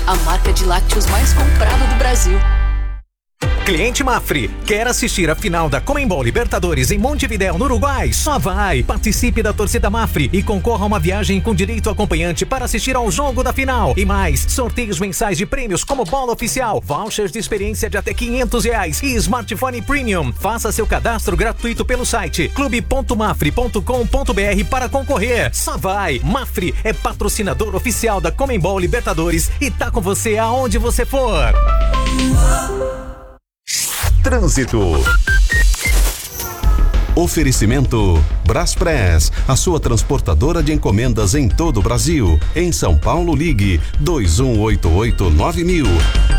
a marca de lácteos mais comprada do Brasil. Cliente Mafre, quer assistir a final da Conmebol Libertadores em Montevidéu, no Uruguai? Só vai! Participe da torcida Mafre e concorra a uma viagem com direito acompanhante para assistir ao jogo da final. E mais, sorteios mensais de prêmios como bola oficial, vouchers de experiência de até R$500 e smartphone premium. Faça seu cadastro gratuito pelo site clube.mafre.com.br para concorrer. Só vai! Mafre é patrocinador oficial da Conmebol Libertadores e tá com você aonde você for. Trânsito. Oferecimento Braspress, a sua transportadora de encomendas em todo o Brasil. Em São Paulo, ligue 2188-9000.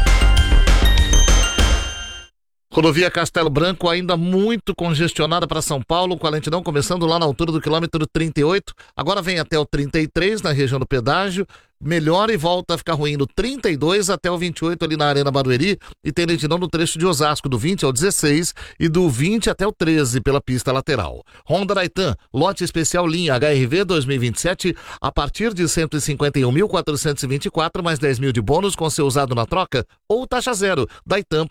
Rodovia Castelo Branco ainda muito congestionada para São Paulo, com a lentidão começando lá na altura do quilômetro 38, agora vem até o 33 na região do pedágio, melhora e volta a ficar ruim no 32 até o 28 ali na Arena Barueri, e tem lentidão no trecho de Osasco do 20 ao 16 e do 20 até o 13 pela pista lateral. Honda Raitan, lote especial linha HRV 2027 a partir de 151.424 mais 10 mil de bônus com seu usado na troca ou taxa zero. Daitan.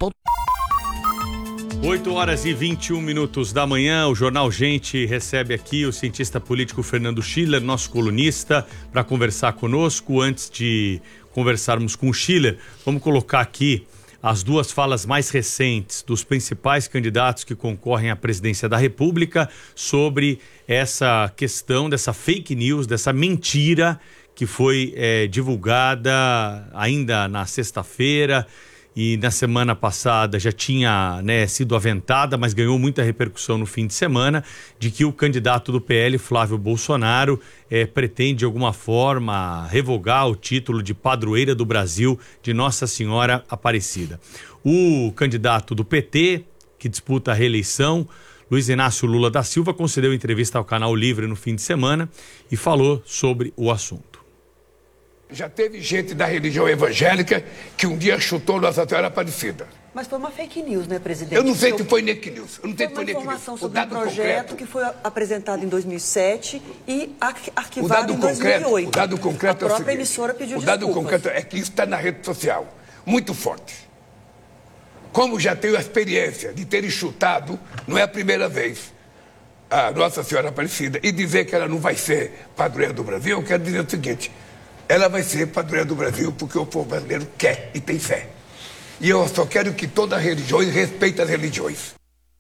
8h21 da manhã, o Jornal Gente recebe aqui o cientista político Fernando Schiller, nosso colunista, para conversar conosco. Antes de conversarmos com o Schiller, vamos colocar aqui as duas falas mais recentes dos principais candidatos que concorrem à presidência da República sobre essa questão dessa fake news, dessa mentira que foi divulgada ainda na sexta-feira. E na semana passada já tinha sido aventada, mas ganhou muita repercussão no fim de semana, de que o candidato do PL, Flávio Bolsonaro, pretende de alguma forma revogar o título de padroeira do Brasil de Nossa Senhora Aparecida. O candidato do PT, que disputa a reeleição, Luiz Inácio Lula da Silva, concedeu entrevista ao Canal Livre no fim de semana e falou sobre o assunto. Já teve gente da religião evangélica que um dia chutou Nossa Senhora Aparecida. Mas foi uma fake news, né, presidente? Eu não sei se foi fake news. Eu não sei foi se foi uma fake informação news. sobre um projeto que foi apresentado em 2007 e arquivado em 2008. O dado concreto a própria emissora pediu desculpas. O dado concreto é que isso está na rede social, muito forte. Como já tenho a experiência de ter chutado, não é a primeira vez, a Nossa Senhora Aparecida, e dizer que ela não vai ser padroeira do Brasil, eu quero dizer o seguinte: ela vai ser padroeira do Brasil porque o povo brasileiro quer e tem fé. E eu só quero que todas as religiões respeitem as religiões.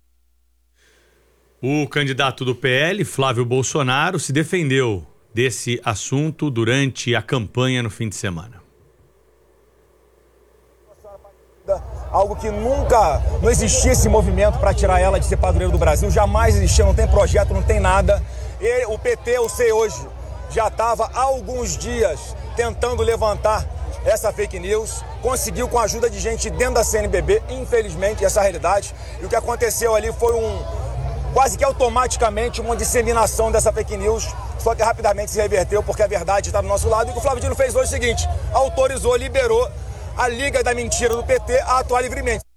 O candidato do PL, Flávio Bolsonaro, se defendeu desse assunto durante a campanha no fim de semana. Algo que nunca, não existia esse movimento para tirar ela de ser padroeira do Brasil, jamais existiu, não tem projeto, não tem nada. E o PT, eu sei hoje, já estava há alguns dias tentando levantar essa fake news, conseguiu com a ajuda de gente dentro da CNBB, infelizmente, essa é a realidade. E o que aconteceu ali foi quase que automaticamente uma disseminação dessa fake news, só que rapidamente se reverteu porque a verdade está do nosso lado. E o que o Flávio Dino fez hoje é o seguinte: autorizou, liberou a Liga da Mentira do PT a atuar livremente.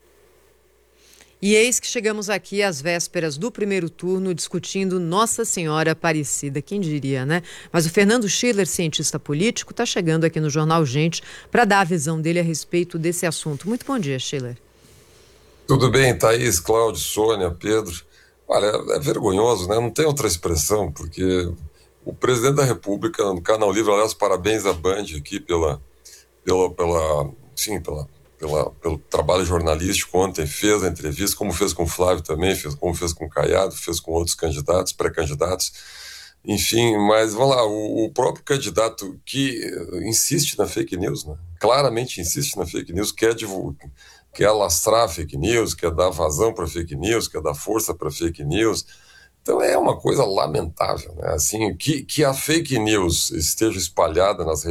E eis que chegamos aqui às vésperas do primeiro turno discutindo Nossa Senhora Aparecida. Quem diria, né? Mas o Fernando Schiller, cientista político, está chegando aqui no Jornal Gente para dar a visão dele a respeito desse assunto. Muito bom dia, Schiller. Tudo bem, Thaís, Cláudio, Sônia, Pedro. Olha, é vergonhoso, né? Não tem outra expressão, porque o presidente da República, no Canal Livre, aliás, parabéns à Band aqui pelo trabalho jornalístico ontem, fez a entrevista, como fez com o Flávio também, como fez com o Caiado, fez com outros candidatos, pré-candidatos, enfim, mas vamos lá, o próprio candidato que insiste na fake news, né? Claramente insiste na fake news, quer lastrar fake news, quer dar vazão para fake news, quer dar força para fake news. Então é uma coisa lamentável, né? Assim, que a fake news esteja espalhada nas redes